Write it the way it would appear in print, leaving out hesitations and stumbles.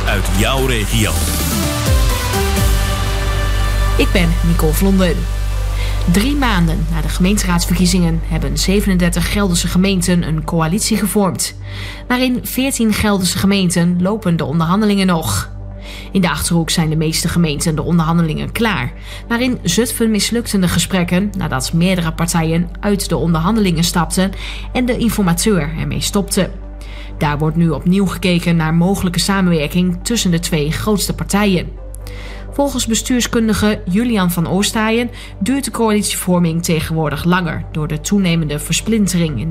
uit jouw regio. Ik ben Nicole Vlonden. 3 maanden na de gemeenteraadsverkiezingen hebben 37 Gelderse gemeenten een coalitie gevormd. Maar in 14 Gelderse gemeenten lopen de onderhandelingen nog. In de Achterhoek zijn de meeste gemeenten de onderhandelingen klaar. Maar in Zutphen mislukten de gesprekken nadat meerdere partijen uit de onderhandelingen stapten en de informateur ermee stopte. Daar wordt nu opnieuw gekeken naar mogelijke samenwerking tussen de 2 grootste partijen. Volgens bestuurskundige Julian van Oostaaien duurt de coalitievorming tegenwoordig langer door de toenemende versplintering in